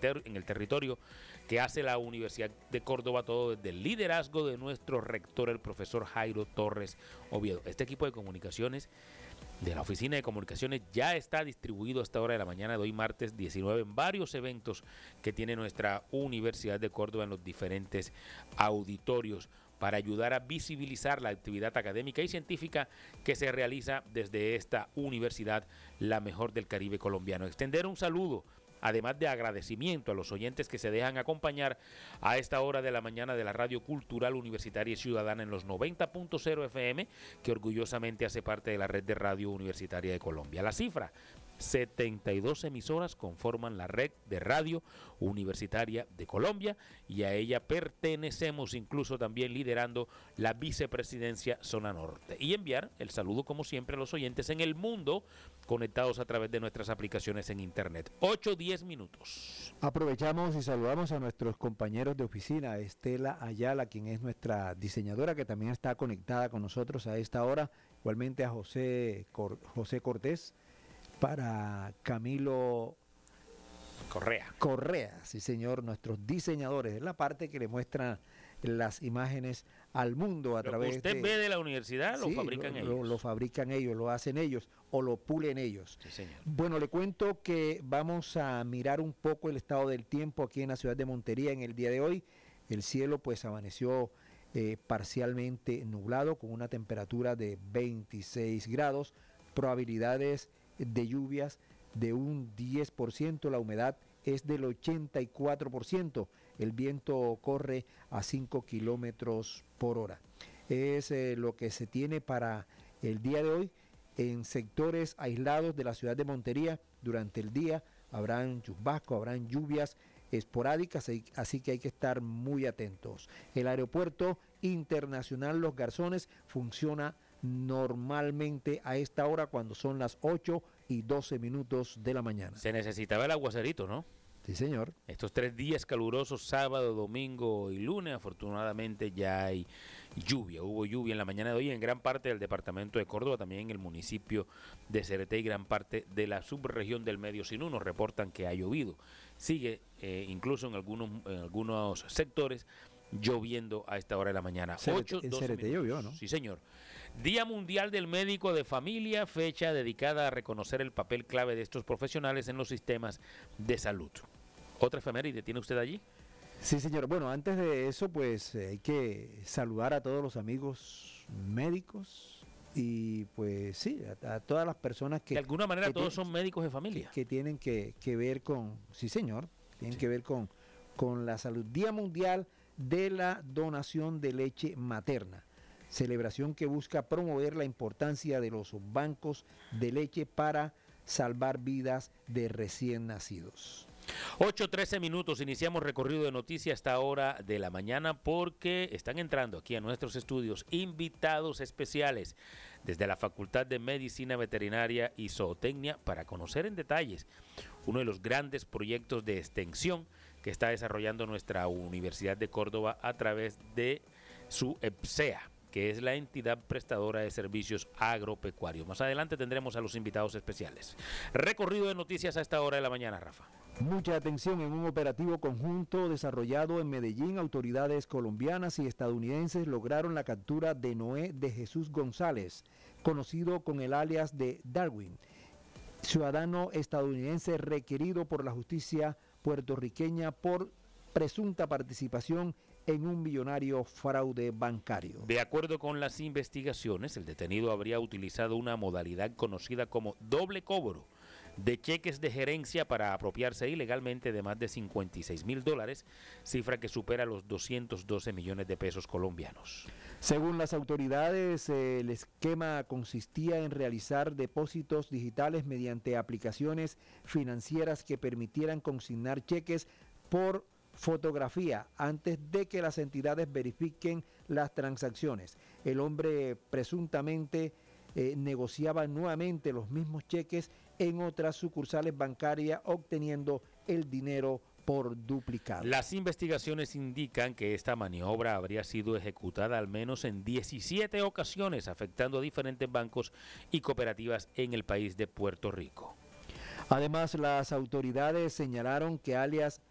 en el territorio que hace la Universidad de Córdoba, todo desde el liderazgo de nuestro rector, el profesor Jairo Torres Oviedo. Este equipo de comunicaciones de la Oficina de Comunicaciones ya está distribuido a esta hora de la mañana de hoy, martes 19, en varios eventos que tiene nuestra Universidad de Córdoba en los diferentes auditorios para ayudar a visibilizar la actividad académica y científica que se realiza desde esta universidad, la mejor del Caribe colombiano. Extender un saludo, además de agradecimiento a los oyentes que se dejan acompañar a esta hora de la mañana de la Radio Cultural Universitaria y Ciudadana en los 90.0 FM, que orgullosamente hace parte de la red de Radio Universitaria de Colombia. La cifra: 72 emisoras conforman la red de Radio Universitaria de Colombia y a ella pertenecemos, incluso también liderando la vicepresidencia Zona Norte. Y enviar el saludo, como siempre, a los oyentes en el mundo conectados a través de nuestras aplicaciones en internet. 8:10 minutos. Aprovechamos y saludamos a nuestros compañeros de oficina, Estela Ayala, quien es nuestra diseñadora, que también está conectada con nosotros a esta hora, igualmente a José Cortés, para Camilo Correa, sí señor, nuestros diseñadores, es la parte que le muestra las imágenes al mundo a través de... ¿Usted ve de la universidad? ¿Lo fabrican ellos? Lo fabrican ellos, lo hacen ellos o lo pulen ellos. Sí, señor. Bueno, le cuento que vamos a mirar un poco el estado del tiempo aquí en la ciudad de Montería en el día de hoy. El cielo pues amaneció parcialmente nublado con una temperatura de 26 grados, probabilidades de lluvias de un 10%, la humedad es del 84%, el viento corre a 5 kilómetros por hora. Es lo que se tiene para el día de hoy. En sectores aislados de la ciudad de Montería durante el día habrán chubascos, habrán lluvias esporádicas, así que hay que estar muy atentos. El aeropuerto internacional Los Garzones funciona normalmente a esta hora cuando son las 8:12 de la mañana. Se necesitaba el aguacerito, ¿no? Sí, señor. Estos 3 días calurosos, sábado, domingo y lunes, afortunadamente ya hay lluvia. Hubo lluvia en la mañana de hoy en gran parte del departamento de Córdoba, también en el municipio de Cereté y gran parte de la subregión del Medio Sinú. Nos reportan que ha llovido. Sigue incluso en algunos sectores lloviendo a esta hora de la mañana. En Cereté llovió, ¿no? Sí, señor. Día Mundial del Médico de Familia, fecha dedicada a reconocer el papel clave de estos profesionales en los sistemas de salud. ¿Otra efeméride tiene usted allí? Sí, señor. Bueno, antes de eso, pues hay que saludar a todos los amigos médicos y pues sí, a todas las personas que... De alguna manera todos son médicos de familia. Que tienen que ver con... Sí, señor. Tienen que ver con la salud. Día Mundial de la Donación de Leche Materna. Celebración que busca promover la importancia de los bancos de leche para salvar vidas de recién nacidos. 8:13 minutos, iniciamos recorrido de noticias a esta hora de la mañana porque están entrando aquí a nuestros estudios invitados especiales desde la Facultad de Medicina Veterinaria y Zootecnia para conocer en detalles uno de los grandes proyectos de extensión que está desarrollando nuestra Universidad de Córdoba a través de su EPSEA, que es la entidad prestadora de servicios agropecuarios. Más adelante tendremos a los invitados especiales. Recorrido de noticias a esta hora de la mañana, Rafa. Mucha atención en un operativo conjunto desarrollado en Medellín. Autoridades colombianas y estadounidenses lograron la captura de Noé de Jesús González, conocido con el alias de Darwin, ciudadano estadounidense requerido por la justicia puertorriqueña por presunta participación en un millonario fraude bancario. De acuerdo con las investigaciones, el detenido habría utilizado una modalidad conocida como doble cobro de cheques de gerencia para apropiarse ilegalmente de más de $56,000, cifra que supera los 212 millones de pesos colombianos. Según las autoridades, el esquema consistía en realizar depósitos digitales mediante aplicaciones financieras que permitieran consignar cheques por fotografía antes de que las entidades verifiquen las transacciones. El hombre presuntamente negociaba nuevamente los mismos cheques en otras sucursales bancarias, obteniendo el dinero por duplicado. Las investigaciones indican que esta maniobra habría sido ejecutada al menos en 17 ocasiones, afectando a diferentes bancos y cooperativas en el país de Puerto Rico. Además, las autoridades señalaron que alias